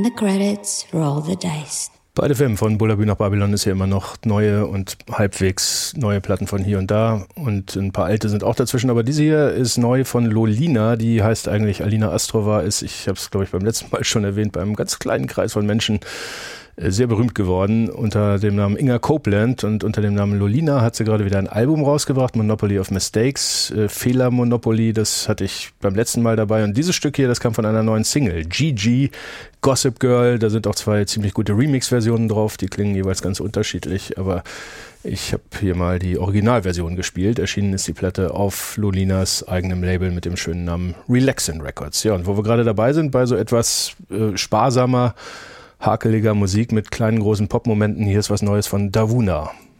The credits roll the dice. Bei FM von Bullabü nach Babylon ist ja immer noch neue und halbwegs neue Platten von hier und da und ein paar alte sind auch dazwischen, aber diese hier ist neu von Lolina, die heißt eigentlich Alina Astrova, ich habe es glaube ich beim letzten Mal schon erwähnt, bei einem ganz kleinen Kreis von Menschen sehr berühmt geworden unter dem Namen Inga Copeland und unter dem Namen Lolina hat sie gerade wieder ein Album rausgebracht, Monopoly of Mistakes, Fehler Monopoly, das hatte ich beim letzten Mal dabei und dieses Stück hier, das kam von einer neuen Single, GG, Gossip Girl, da sind auch zwei ziemlich gute Remix-Versionen drauf, die klingen jeweils ganz unterschiedlich, aber ich habe hier mal die Originalversion gespielt, erschienen ist die Platte auf Lolinas eigenem Label mit dem schönen Namen Relaxin' Records. Ja, und wo wir gerade dabei sind, bei so etwas sparsamer, hakeliger Musik mit kleinen, großen Pop-Momenten. Hier ist was Neues von Davuna.